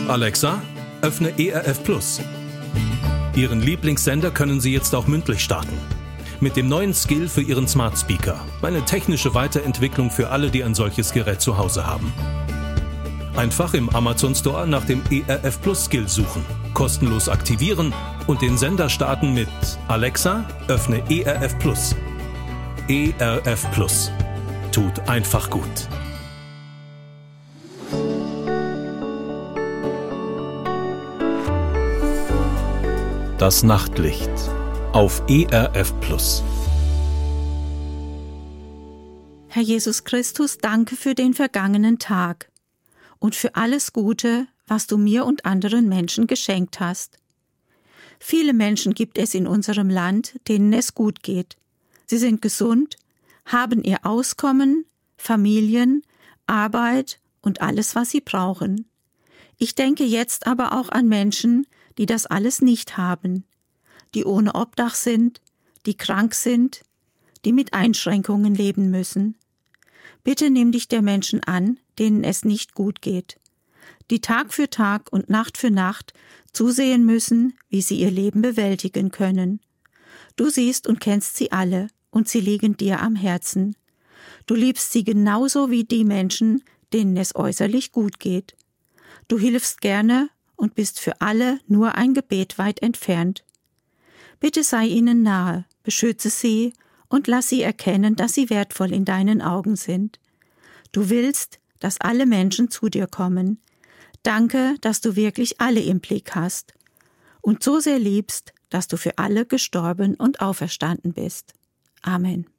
Alexa, öffne ERF Plus. Ihren Lieblingssender können Sie jetzt auch mündlich starten. Mit dem neuen Skill für Ihren Smart Speaker. Eine technische Weiterentwicklung für alle, die ein solches Gerät zu Hause haben. Einfach im Amazon Store nach dem ERF Plus Skill suchen, kostenlos aktivieren und den Sender starten mit Alexa, öffne ERF Plus. ERF Plus. Tut einfach gut. Das Nachtlicht auf ERF Plus. Herr Jesus Christus, danke für den vergangenen Tag und für alles Gute, was du mir und anderen Menschen geschenkt hast. Viele Menschen gibt es in unserem Land, denen es gut geht. Sie sind gesund, haben ihr Auskommen, Familien, Arbeit und alles, was sie brauchen. Ich denke jetzt aber auch an Menschen, die das alles nicht haben, die ohne Obdach sind, die krank sind, die mit Einschränkungen leben müssen. Bitte nimm dich der Menschen an, denen es nicht gut geht, die Tag für Tag und Nacht für Nacht zusehen müssen, wie sie ihr Leben bewältigen können. Du siehst und kennst sie alle und sie liegen dir am Herzen. Du liebst sie genauso wie die Menschen, denen es äußerlich gut geht. Du hilfst gerne und bist für alle nur ein Gebet weit entfernt. Bitte sei ihnen nahe, beschütze sie und lass sie erkennen, dass sie wertvoll in deinen Augen sind. Du willst, dass alle Menschen zu dir kommen. Danke, dass du wirklich alle im Blick hast und so sehr liebst, dass du für alle gestorben und auferstanden bist. Amen.